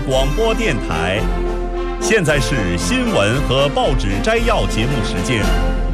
广播电台，现在是新闻和报纸摘要节目时间。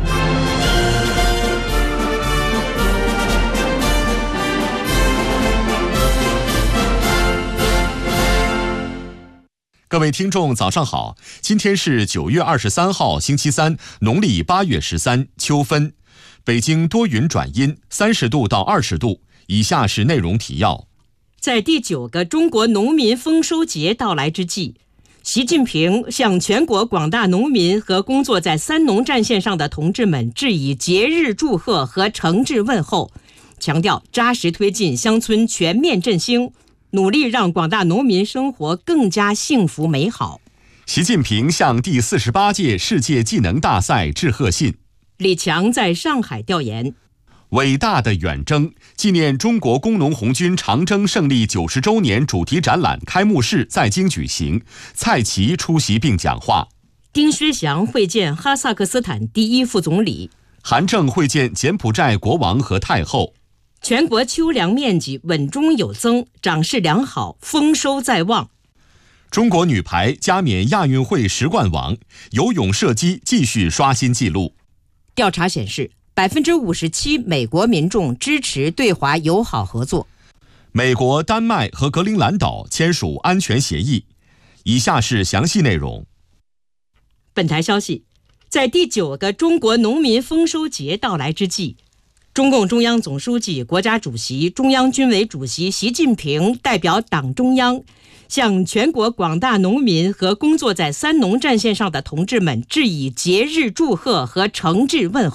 各位听众早上好，今天是9月23号星期三，农历8月13，秋分。北京多云转阴，30度到20度。以下是内容提要。 在第9个中国农民丰收节到来之际，习近平向全国广大农民和工作在三农战线上的同志们致以节日祝贺和诚挚问候，强调扎实推进乡村全面振兴，努力让广大农民生活更加幸福美好。 习近平向第48届世界技能大赛致贺信。 李强在上海调研。 伟大的远征纪念中国工农红军长征胜利90周年主题展览开幕式在京举行，蔡奇出席并讲话。 丁薛祥会见哈萨克斯坦第1副总理。 韩正会见柬埔寨国王和太后。 全国秋粮面积稳中有增，长势良好，丰收在望。 中国女排加冕亚运会10冠王，游泳射击继续刷新纪录。 调查显示，57%美国民众支持对华友好合作。 美国、丹麦和格陵兰岛签署安全协议。以下是详细内容。 本台消息，在第9个中国农民丰收节到来之际，中共中央总书记、国家主席、中央军委主席习近平代表党中央，向全国广大农民和工作在三农战线上的同志们致以节日祝贺和诚挚问候。